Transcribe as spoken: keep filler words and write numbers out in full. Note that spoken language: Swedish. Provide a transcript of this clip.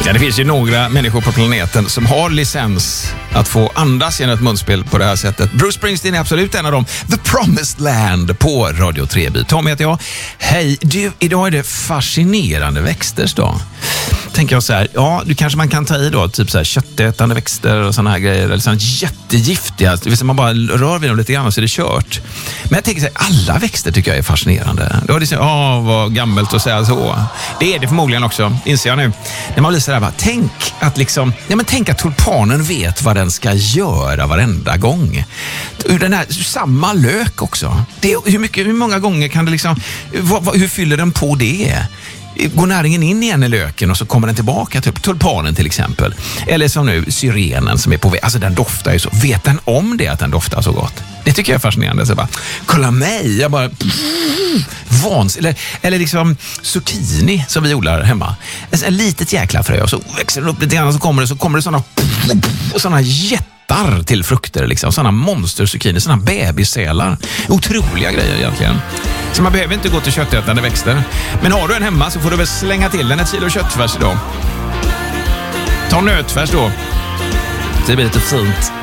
Ja, det finns ju några människor på planeten som har licens att få andas genom ett munspel på det här sättet. Bruce Springsteen är absolut en av dem. The Promised Land på Radio Treby. Tom heter jag. Hej, du, idag är det fascinerande växters dag. Tänker jag så här, ja, du kanske man kan ta i då, typ så här köttätande växter och såna här grejer, eller såna jättegiftiga, det vill säga man bara rör vid dem lite grann så är det kört. Men jag tänker så här, alla växter tycker jag är fascinerande. Då är det så här, åh, vad gammalt att säga så. Det är det förmodligen också, inser jag nu. När man blir så där, bara, tänk att liksom, ja men tänk att tulpanen vet vad den ska göra varenda gång. Den här, samma lök också. Det, hur, mycket, hur många gånger kan det liksom, vad, vad, hur fyller den på det? Går näringen in igen i löken och så kommer den tillbaka, typ tulpanen till exempel. Eller som nu, syrenen som är på väg. Alltså den doftar ju så. Vet den om det att den doftar så gott? Det tycker jag är fascinerande. Så jag bara, kolla mig! Jag bara, vans. Eller, eller liksom zucchini som vi odlar hemma. En, en litet jäkla frö och så växer den upp lite grann och så kommer det, så kommer det sådana, sådana jättar till frukter. Liksom. Sådana monster-zucchini, sådana bebissälar. Otroliga grejer egentligen. Så man behöver inte gå till köttätande växter. Men har du en hemma så får du väl slänga till den ett kilo köttfärs idag. Ta nötfärs då. Det blir lite fint.